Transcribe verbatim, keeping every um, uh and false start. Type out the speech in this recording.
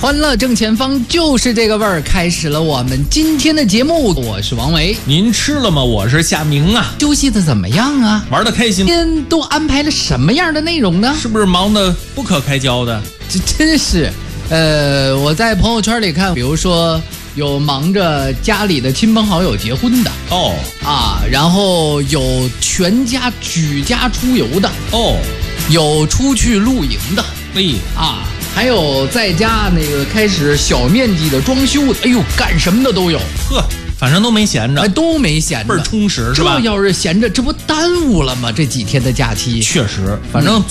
欢乐正前方就是这个味儿，开始了我们今天的节目。我是王维， 您吃了吗？我是夏明啊。 休息的怎么样啊？ 玩的开心。 今天都安排了什么样的内容呢？ 是不是忙得不可开交的？ 这真是，呃，我在朋友圈里看，比如说有忙着家里的亲朋好友结婚的哦啊，然后有全家举家出游的哦， 有出去露营的， 哎啊。还有在家那个开始小面积的装修的，哎呦，干什么的都有。 呵，反正都没闲着， 哎，都没闲着， 倍儿充实是吧？ 这要是闲着，这不耽误了吗？这几天的假期， 确实，反正